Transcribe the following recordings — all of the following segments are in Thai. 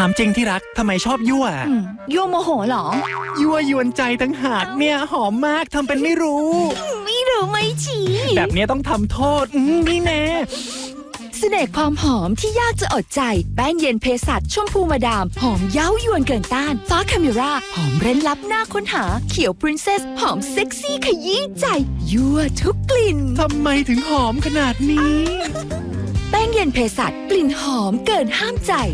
ามจริงที่รักทำไมชอบยั่วยั่วโมโหเหรอยั่วยวนใจตั้งหากเนี่ยหอมมากทำเป็นไม่รู้ไม่รู้ไม่ชี้แบบนี้ต้องทำโทษนี่แน่เสน่ห์ความหอมที่ยากจะอดใจแป้งเย็นเภสัชชมพูมาดามหอมเย้ายวนเกินต้านฟ้าคาเมราหอมเร้นลับหน้าค้นหาเขียวพรินเซสหอมเซ็กซี่ขยี้ใจยั่วทุกกลิ่นทำไมถึงหอมขนาดนี้แป้งเย็นเภสัชกลิ่นหอมเกินห้ามใจ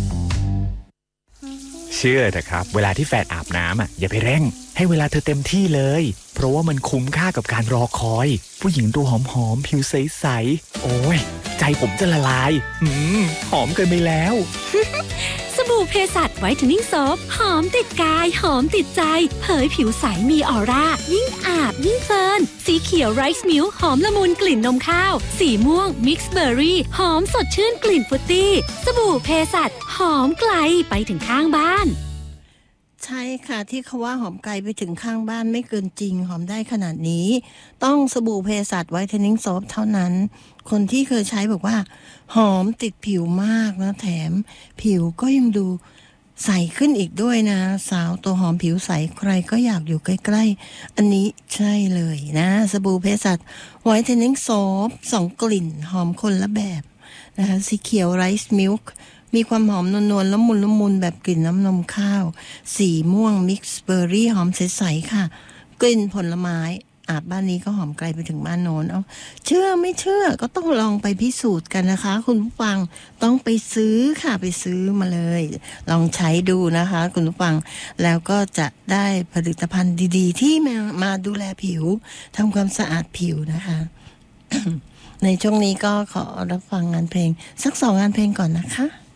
เชื่อเถอะครับเวลาที่แฟนอาบน้ำอย่าไปเร่งให้เวลาเธอเต็มที่เลยเพราะว่ามันคุ้มค่ากับการรอคอยผู้หญิงตัวหอมๆผิวใสๆโอ้ยใจผมจะละลายหอมเกินไปแล้วสบู่เภสัชไวท์เทนนิ่งโซฟหอมติดกายหอมติดใจเผยผิวใสมีออร่ายิ่งอาบยิ่งเพลินสีเขียวไรซ์มิลค์หอมละมุนกลิ่นนมข้าวสีม่วงมิกซ์เบอร์รี่หอมสดชื่นกลิ่นฟรุตตี้สบู่เภสัชหอมไกลไปถึงข้างบ้านใช่ค่ะที่เขาว่าหอมไกลไปถึงข้างบ้านไม่เกินจริงหอมได้ขนาดนี้ต้องสบู่เภสัชไวท์เทนนิ่งโซฟเท่านั้นคนที่เคยใช้บอกว่าหอมติดผิวมากนะแถมผิวก็ยังดูใสขึ้นอีกด้วยนะสาวตัวหอมผิวใสใครก็อยากอยู่ใกล้ๆอันนี้ใช่เลยนะสบู่เภสัชไวท์เทนนิ่งโซฟ2 กลิ่นหอมคนละแบบนะคะสีเขียวไรซ์มิลค์มีความหอมนวลๆละมุนแบบกลิ่นน้ำนมข้าวสีม่วงมิกซ์เบอร์รี่หอมใสๆค่ะกลิ่นผลไม้อาบบ้านนี้ก็หอมไกลไปถึงบ้านโน้นเอาเชื่อไม่เชื่อก็ต้องลองไปพิสูจน์กันนะคะคุณผู้ฟังต้องไปซื้อค่ะไปซื้อมาเลยลองใช้ดูนะคะคุณผู้ฟังแล้วก็จะได้ผลิตภัณฑ์ดีๆที่มาดูแลผิวทำความสะอาดผิวนะคะ ในช่วงนี้ก็ขอรับฟังงานเพลงสัก2 งานเพลงก่อนนะคะ